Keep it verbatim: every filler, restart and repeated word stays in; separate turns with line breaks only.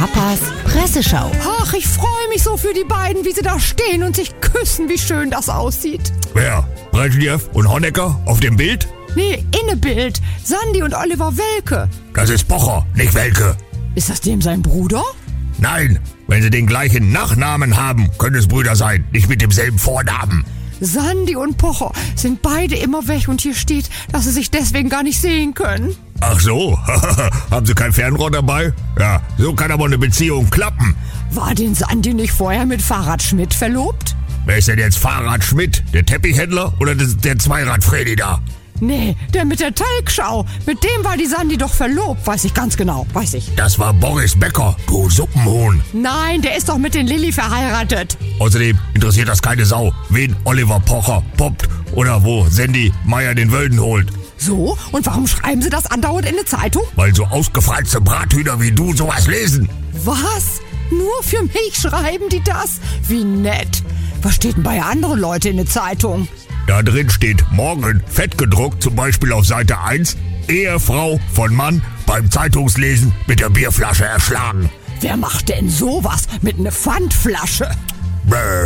Papas Presseschau.
Ach, ich freue mich so für die beiden, wie sie da stehen und sich küssen, wie schön das aussieht.
Wer? Brezhnev und Honecker auf dem Bild?
Nee, Innebild. Sandy und Oliver Welke.
Das ist Pocher, nicht Welke.
Ist das dem sein Bruder?
Nein, wenn sie den gleichen Nachnamen haben, können es Brüder sein, nicht mit demselben Vornamen.
Sandy und Pocher sind beide immer weg und hier steht, dass sie sich deswegen gar nicht sehen können.
Ach so, haben sie kein Fernrohr dabei? Ja, so kann aber eine Beziehung klappen.
War denn Sandy nicht vorher mit Fahrrad Schmidt verlobt?
Wer ist denn jetzt Fahrrad Schmidt? Der Teppichhändler oder der Zweirad-Fredi da?
Nee, der mit der Talkshow. Mit dem war die Sandy doch verlobt, weiß ich ganz genau, weiß ich.
Das war Boris Becker, du Suppenhuhn.
Nein, der ist doch mit den Lilly verheiratet.
Außerdem interessiert das keine Sau, wen Oliver Pocher poppt oder wo Sandy Meyer den Wölden holt.
So? Und warum schreiben sie das andauernd in eine Zeitung?
Weil so ausgefreizte Brathühner wie du sowas lesen.
Was? Nur für mich schreiben die das? Wie nett. Was steht denn bei anderen Leuten in der Zeitung?
Da drin steht morgen fett gedruckt, zum Beispiel auf Seite eins, Ehefrau von Mann beim Zeitungslesen mit der Bierflasche erschlagen.
Wer macht denn sowas mit einer Pfandflasche?
Bäh.